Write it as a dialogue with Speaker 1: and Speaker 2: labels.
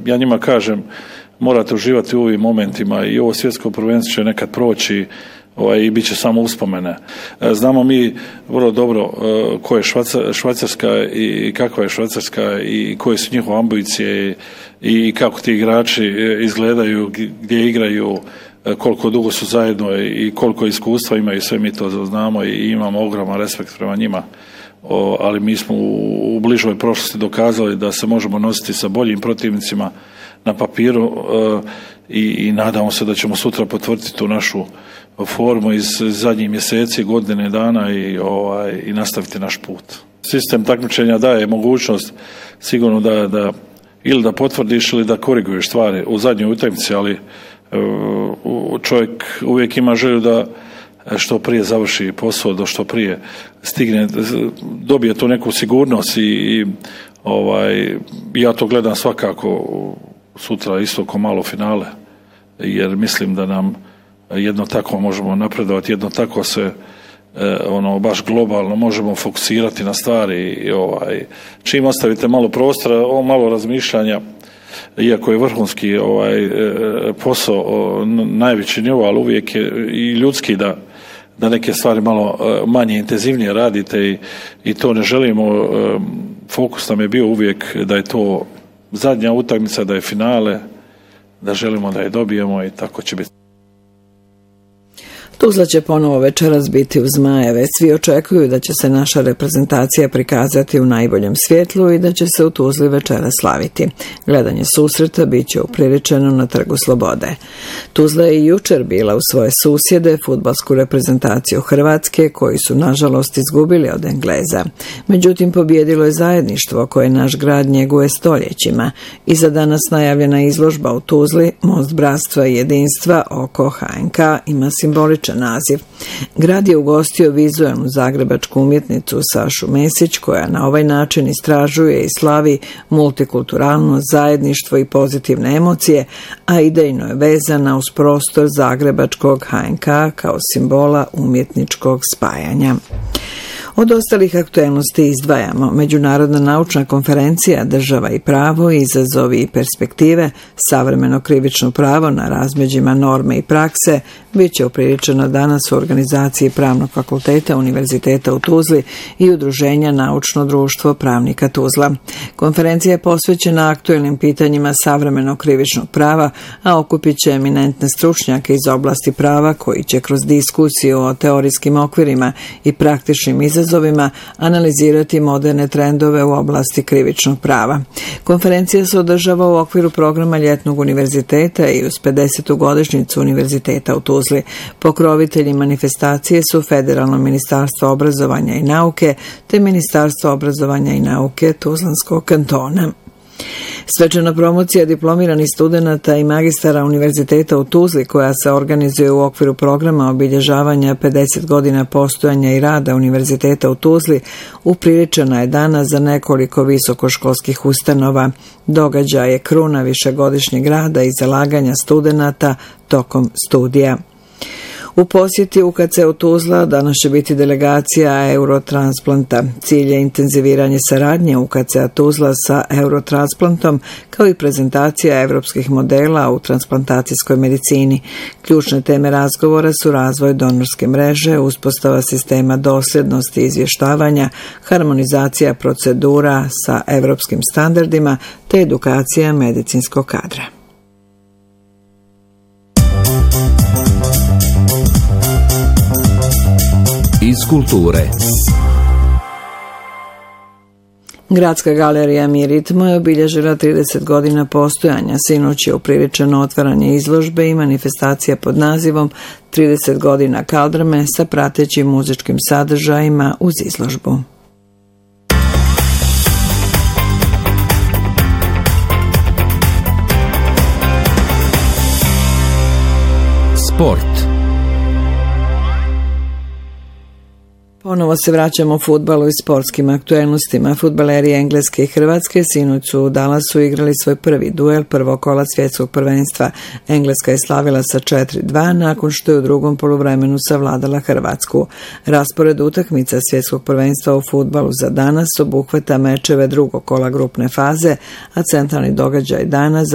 Speaker 1: ja njima kažem, morate uživati u ovim momentima i ovo svjetsko prvenstvo će nekad proći i bit će samo uspomene. Znamo mi vrlo dobro ko je Švajcarska i kakva je Švajcarska i koje su njihove ambicije i kako ti igrači izgledaju, gdje igraju, koliko dugo su zajedno i koliko iskustva imaju, sve mi to znamo i imamo ogroman respekt prema njima. Ali mi smo u bližoj prošlosti dokazali da se možemo nositi sa boljim protivnicima na papiru i nadamo se da ćemo sutra potvrditi tu našu formu iz zadnjih mjeseci, godine dana i nastaviti naš put. Sistem takmičenja daje mogućnost sigurno da ili da potvrdiš ili da koriguješ stvari u zadnjoj utakmici, ali čovjek uvijek ima želju da što prije završi posao, da što prije stigne, dobije tu neku sigurnost i ja to gledam svakako sutra isto ko malo finale, jer mislim da nam jedno tako možemo napredovati, jedno tako se baš globalno možemo fokusirati na stvari čim ostavite malo prostora, malo razmišljanja, iako je vrhunski posao najveći nivo, ali uvijek je i ljudski da neke stvari malo manje intenzivnije radite i to ne želimo. Fokus nam je bio uvijek da je to zadnja utakmica, da je finale, da želimo da je dobijemo i tako će biti.
Speaker 2: Tuzla će ponovo večeras biti uz Zmajeve. Svi očekuju da će se naša reprezentacija prikazati u najboljem svjetlu i da će se u Tuzli večeras slaviti. Gledanje susreta bit će upriličeno na Trgu Slobode. Tuzla je i jučer bila u svoje susjede, fudbalsku reprezentaciju Hrvatske, koji su nažalost izgubili od Engleza. Međutim, pobjedilo je zajedništvo koje naš grad njeguje stoljećima i za danas najavljena izložba u Tuzli, Most bratstva i jedinstva oko HNK, ima simboličan naziv. Grad je ugostio vizualnu zagrebačku umjetnicu Sašu Mesić, koja na ovaj način istražuje i slavi multikulturalnost, zajedništvo i pozitivne emocije, a idejno je vezana uz prostor zagrebačkog HNK kao simbola umjetničkog spajanja. Od ostalih aktuelnosti izdvajamo Međunarodna naučna konferencija Država i pravo, izazovi i perspektive, savremeno krivično pravo na razmeđima norme i prakse, bit će upriličeno danas u organizaciji Pravnog fakulteta Univerziteta u Tuzli i udruženja Naučno društvo pravnika Tuzla. Konferencija je posvećena aktuelnim pitanjima savremenog krivičnog prava, a okupit će eminentne stručnjake iz oblasti prava koji će kroz diskusiju o teorijskim okvirima i praktičnim izazovima analizirati moderne trendove u oblasti krivičnog prava. Konferencija se održava u okviru programa Ljetnog univerziteta i uz 50. godišnjicu Univerziteta u Tuzli. Pokrovitelji manifestacije su Federalno ministarstvo obrazovanja i nauke te Ministarstvo obrazovanja i nauke Tuzlanskog kantona. Svečana promocija diplomiranih studenata i magistara Univerziteta u Tuzli, koja se organizuje u okviru programa obilježavanja 50 godina postojanja i rada Univerziteta u Tuzli, upriličena je danas za nekoliko visokoškolskih ustanova. Događaj je kruna višegodišnjeg rada i zalaganja studenata tokom studija. U posjeti UKC-u Tuzla danas će biti delegacija Eurotransplanta. Cilj je intenziviranje saradnje UKC-a Tuzla sa Eurotransplantom, kao i prezentacija evropskih modela u transplantacijskoj medicini. Ključne teme razgovora su razvoj donorske mreže, uspostava sistema dosljednosti i izvještavanja, harmonizacija procedura sa evropskim standardima te edukacija medicinskog kadra.
Speaker 3: Iz kulture.
Speaker 2: Gradska galerija Mi ritmo je obilježila 30 godina postojanja. Sinoć je upriličeno otvaranje izložbe i manifestacija pod nazivom 30 godina kaldrme sa pratećim muzičkim sadržajima uz izložbu.
Speaker 3: Sport.
Speaker 2: Ponovo se vraćamo fudbalu i sportskim aktuelnostima. Fudbaleri Engleske i Hrvatske sinoć su u Dallasu igrali svoj prvi duel prvog kola svjetskog prvenstva. Engleska je slavila sa 4-2 nakon što je u drugom poluvremenu savladala Hrvatsku. Raspored utakmica svjetskog prvenstva u fudbalu za danas obuhvata mečeve drugog kola grupne faze, a centralni događaj dana